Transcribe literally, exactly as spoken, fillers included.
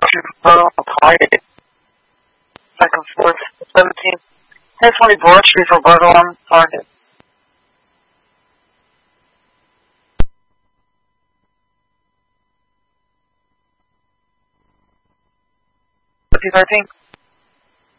quiet. Back and forth. seventeen. ten twenty-four, three for Bergeron, target. thirteen.